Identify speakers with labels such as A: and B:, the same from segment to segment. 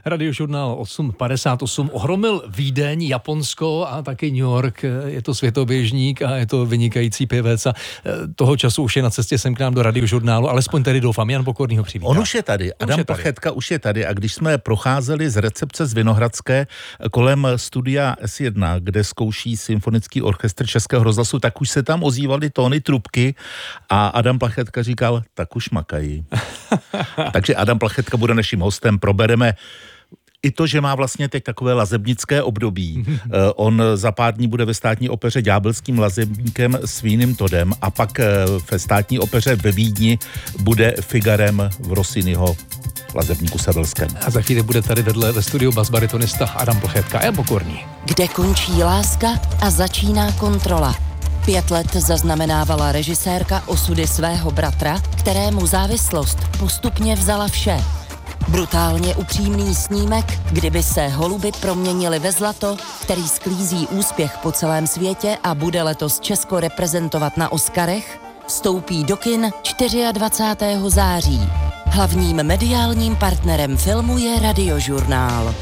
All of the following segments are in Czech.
A: Radiožurnál 858 ohromil Vídeň, Japonsko a taky New York. Je to světoběžník a je to vynikající pěvec a toho času už je na cestě sem k nám do Radiožurnálu, alespoň tady doufám. Jan Pokorný ho přivítá.
B: On už je tady, Adam Plachetka už je tady a když jsme procházeli z recepce z Vinohradské kolem studia S1, kde zkouší symfonický orchestr Českého rozhlasu, tak už se tam ozývaly tóny trubky a Adam Plachetka říkal, tak už makají. Takže Adam Plachetka bude naším hostem, probereme i to, že má vlastně teď takové lazebnické období. On za pár dní bude ve státní opeře ďábelským lazebníkem Svíným Todem a pak ve státní opeře ve Vídni bude Figarem v Rossiniho lazebníku Sevelském.
A: A za chvíli bude tady vedle ve studiu basbaritonista Adam Plachetka a Jan Pokorný.
C: Kde končí láska a začíná kontrola. 5 let zaznamenávala režisérka osudy svého bratra, kterému závislost postupně vzala vše. Brutálně upřímný snímek, kdyby se holuby proměnily ve zlato, který sklízí úspěch po celém světě a bude letos Česko reprezentovat na Oscarech, vstoupí do kin 24. září. Hlavním mediálním partnerem filmu je Radiožurnál.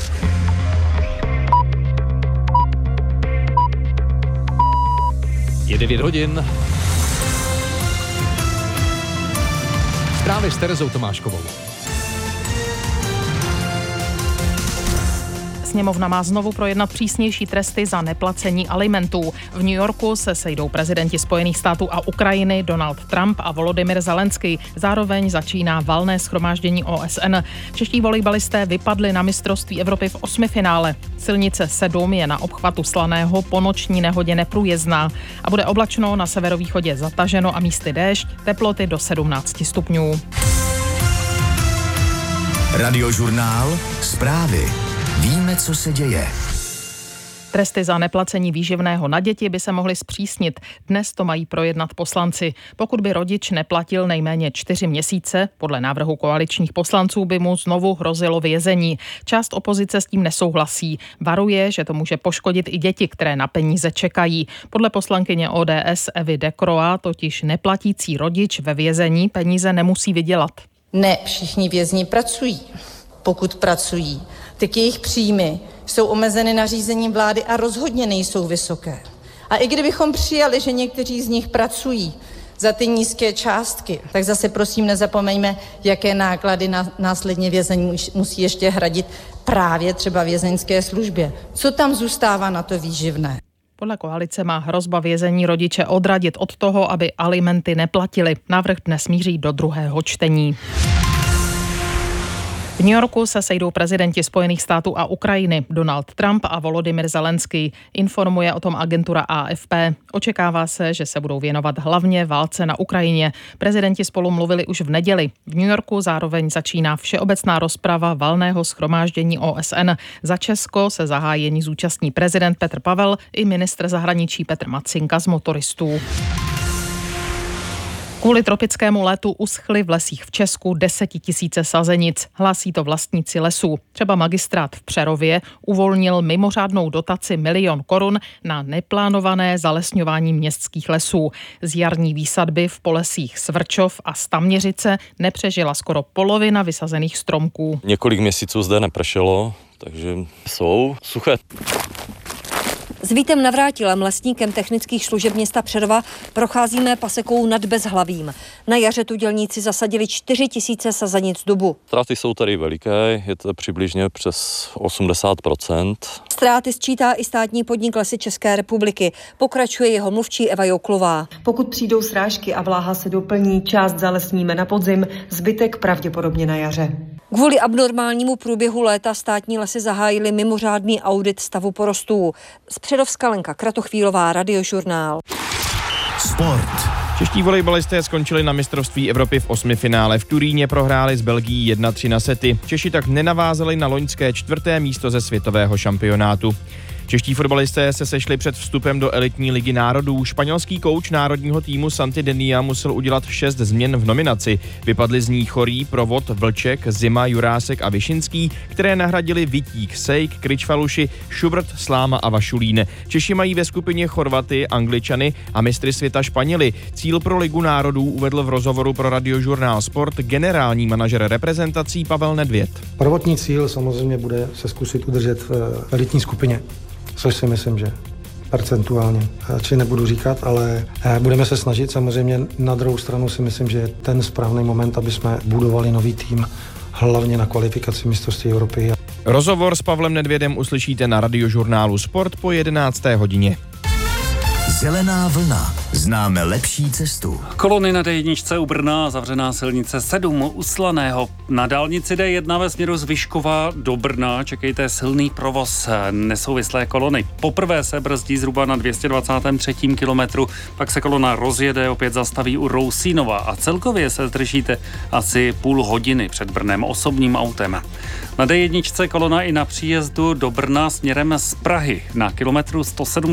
A: Je 9 hodin. Zprávy s Terezou Tomáškovou.
D: Sněmovna má znovu projednat přísnější tresty za neplacení alimentů. V New Yorku se sejdou prezidenti Spojených států a Ukrajiny Donald Trump a Volodymyr Zelenský. Zároveň začíná valné shromáždění OSN. Čeští volejbalisté vypadli na mistrovství Evropy v 8. finále. Silnice 7 je na obchvatu Slaného po noční nehodě neprůjezdná a bude oblačno, na severovýchodě zataženo a místy déšť, teploty do 17 stupňů.
E: Radiožurnál, zprávy. Víme, co se děje.
D: Tresty za neplacení výživného na děti by se mohly zpřísnit. Dnes to mají projednat poslanci. Pokud by rodič neplatil nejméně 4 měsíce, podle návrhu koaličních poslanců by mu znovu hrozilo vězení. Část opozice s tím nesouhlasí. Varuje, že to může poškodit i děti, které na peníze čekají. Podle poslankyně ODS Evy Dekroa totiž neplatící rodič ve vězení peníze nemusí vydělat.
F: Ne všichni vězni pracují. Pokud pracují, tak jejich příjmy jsou omezeny nařízením vlády a rozhodně nejsou vysoké. A i kdybychom přijali, že někteří z nich pracují za ty nízké částky, tak zase prosím nezapomeňme, jaké náklady následně vězeň musí ještě hradit právě třeba vězeňské službě. Co tam zůstává na to výživné?
D: Podle koalice má hrozba vězení rodiče odradit od toho, aby alimenty neplatili. Návrh dnes míří do druhého čtení. V New Yorku se sejdou prezidenti Spojených států a Ukrajiny Donald Trump a Volodymyr Zelenský. Informuje o tom agentura AFP. Očekává se, že se budou věnovat hlavně válce na Ukrajině. Prezidenti spolu mluvili už v neděli. V New Yorku zároveň začíná všeobecná rozprava valného shromáždění OSN. Za Česko se zahájení zúčastní prezident Petr Pavel i ministr zahraničí Petr Macinka z motoristů. Kvůli tropickému létu uschly v lesích v Česku 10 000 sazenic. Hlásí to vlastníci lesů. Třeba magistrát v Přerově uvolnil mimořádnou dotaci 1 000 000 korun na neplánované zalesňování městských lesů. Z jarní výsadby v polesích Svrčov a Staměřice nepřežila skoro polovina vysazených stromků.
G: Několik měsíců zde nepršelo, takže jsou suché.
H: S Vítem Navrátilem, lesníkem technických služeb města Přerova, procházíme pasekou nad Bezhlavím. Na jaře tu dělníci zasadili 4 000 sazenic dubu.
G: Ztráty jsou tady veliké, je to přibližně přes 80%.
H: Ztráty sčítá i státní podnik Lesy České republiky. Pokračuje jeho mluvčí Eva Jouklová.
I: Pokud přijdou srážky a vláha se doplní, část zalesníme na podzim, zbytek pravděpodobně na jaře.
H: Kvůli abnormálnímu průběhu léta státní lesy zahájily mimořádný audit stavu porostů. Z Přerovska Lenka Kratochvílová, Radiožurnál.
E: Sport.
J: Čeští volejbalisté skončili na mistrovství Evropy v 8. finále. V Turíně prohráli s Belgií 1-3 na sety. Češi tak nenavázali na loňské 4. místo ze světového šampionátu. Čeští fotbalisté se sešli před vstupem do elitní ligy národů. Španělský kouč národního týmu Santi Denia musel udělat 6 změn v nominaci. Vypadli z ní Chorý, Provod, Vlček, Zima, Jurásek a Višinský, které nahradili Vitík, Sejk, Kričfaluši, Šubrt, Sláma a Vašulín. Češi mají ve skupině Chorvaty, Angličany a mistry světa Španěli. Cíl pro ligu národů uvedl v rozhovoru pro Radiožurnál Sport generální manažer reprezentací Pavel Nedvěd.
K: Prvotní cíl samozřejmě bude se zkusit udržet v elitní skupině, což si myslím, že percentuálně, či nebudu říkat, ale budeme se snažit. Samozřejmě na druhou stranu si myslím, že je ten správný moment, aby jsme budovali nový tým, hlavně na kvalifikaci mistrovství Evropy.
J: Rozhovor s Pavlem Nedvědem uslyšíte na Radiožurnálu Sport po 11. hodině.
E: Zelená vlna. Známe lepší cestu.
L: Kolony na D1 u Brna, zavřená silnice 7 u Slaného. Na dálnici D1 ve směru z Vyškova do Brna čekejte silný provoz, nesouvislé kolony. Poprvé se brzdí zhruba na 223. kilometru, pak se kolona rozjede, opět zastaví u Rousínova a celkově se zdržíte asi půl hodiny před Brnem osobním autem. Na D1 kolona i na příjezdu do Brna směrem z Prahy na kilometru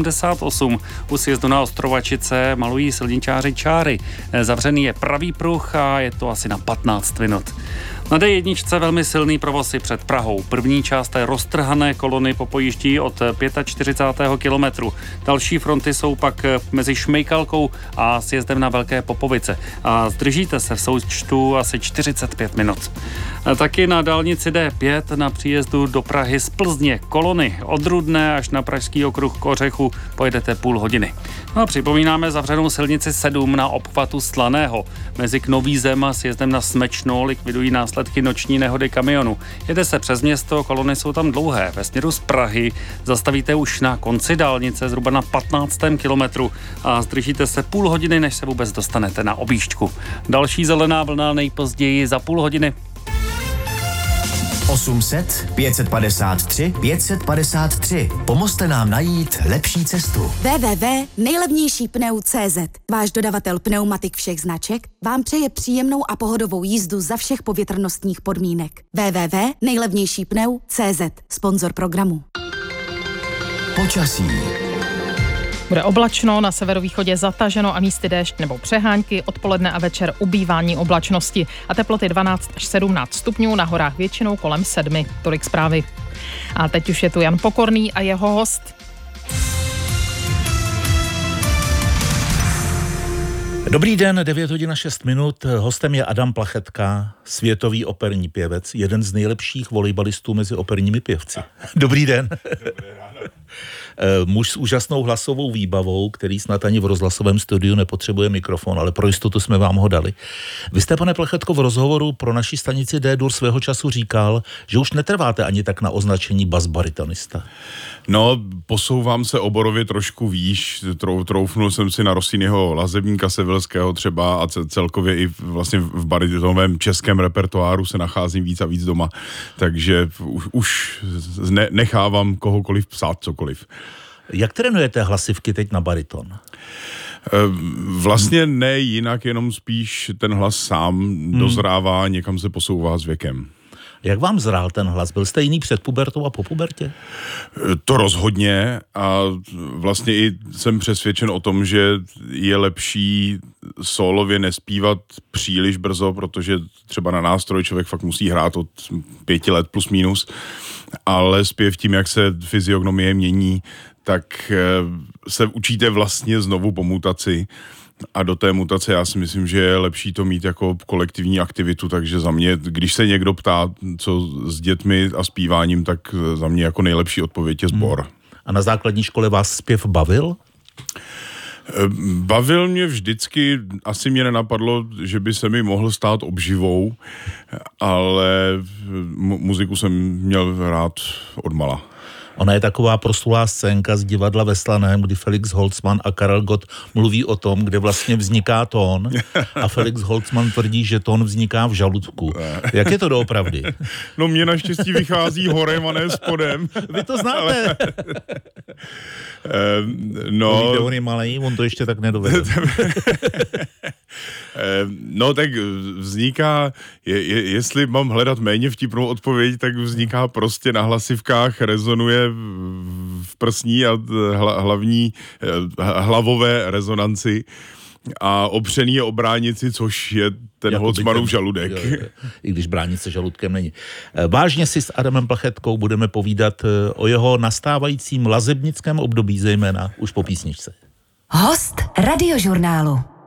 L: 178 u sjezdu na Ostrovačice malují silničáři čáry. Zavřený je pravý pruh a je to asi na 15 minut. Na D1 velmi silný provoz i před Prahou. První část té roztrhané kolony popojíždí od 45. kilometru. Další fronty jsou pak mezi Šmejkalkou a sjezdem na Velké Popovice. A zdržíte se v součtu asi 45 minut. Taky na dálnici D5 na příjezdu do Prahy z Plzně kolony od Rudné až na pražský okruh k Ořechu pojedete půl hodiny. No a připomínáme zavřenou silnici 7 na obchvatu Slaného. Mezi Knovízem a sjezdem na Smečno likvidují následky noční nehody kamionu. Jede se přes město, kolony jsou tam dlouhé. Ve směru z Prahy zastavíte už na konci dálnice zhruba na 15. kilometru a zdržíte se půl hodiny, než se vůbec dostanete na objížďku. Další zelená vlna nejpozději za půl hodiny.
E: 800 553 553. Pomozte nám najít lepší cestu.
M: www.nejlevnějšípneu.cz. Váš dodavatel pneumatik všech značek vám přeje příjemnou a pohodovou jízdu za všech povětrnostních podmínek. www.nejlevnějšípneu.cz. Sponzor programu.
E: Počasí.
D: Bude oblačno, na severovýchodě zataženo a místy déšť nebo přehánky, odpoledne a večer ubývání oblačnosti a teploty 12 až 17 stupňů, na horách většinou kolem 7. Tolik zprávy. A teď už je tu Jan Pokorný a jeho host.
B: Dobrý den, 9 hodin a 6 minut. Hostem je Adam Plachetka, světový operní pěvec, jeden z nejlepších volejbalistů mezi operními pěvci. Dobrý den. Muž s úžasnou hlasovou výbavou, který snad ani v rozhlasovém studiu nepotřebuje mikrofon, ale pro jistotu jsme vám ho dali. Vy jste, pane Plachetko, v rozhovoru pro naši stanici D-Dur svého času říkal, že už netrváte ani tak na označení bas-baritonista.
N: No, posouvám se oborově trošku výš, troufnul jsem si na Rossiniho Lazebníka Sevilského třeba a celkově i vlastně v baritonovém českém repertoáru se nacházím víc a víc doma, takže už nechávám kohokoliv psát cokoliv.
B: Jak trénujete hlasivky teď na bariton?
N: Vlastně ne jinak, jenom spíš ten hlas sám dozrává, někam se posouvá s věkem.
B: Jak vám zrál ten hlas? Byl jste jiný před pubertou a po pubertě?
N: To rozhodně a vlastně i jsem přesvědčen o tom, že je lepší sólově nespívat příliš brzo, protože třeba na nástroj člověk fakt musí hrát od 5 let plus minus, ale zpěv tím, jak se fyziognomie mění, tak se učíte vlastně znovu po mutaci. A do té mutace já si myslím, že je lepší to mít jako kolektivní aktivitu, takže za mě, když se někdo ptá, co s dětmi a zpíváním, tak za mě jako nejlepší odpověď je sbor.
B: A na základní škole vás zpěv bavil?
N: Bavil mě vždycky, asi mě nenapadlo, že by se mi mohl stát obživou, ale muziku jsem měl rád odmala.
B: Ona je taková proslulá scénka z divadla ve Slaném, kdy Felix Holzmann a Karel Gott mluví o tom, kde vlastně vzniká tón a Felix Holzmann tvrdí, že tón vzniká v žaludku. Jak je to doopravdy?
N: No mě naštěstí vychází horem a ne spodem.
B: Vy to znáte.
N: No,
B: on je malej, on to ještě tak nedovede.
N: No tak vzniká, jestli mám hledat méně vtipnou odpověď, tak vzniká prostě na hlasivkách, rezonuje v prsní a hlavové rezonanci a opřený je o bránici, což je ten Holcmanův žaludek.
B: Jo. I když bránice žaludkem není. Vážně si s Adamem Plachetkou budeme povídat o jeho nastávajícím lazebnickém období, zejména už po písničce.
M: Host Radiožurnálu.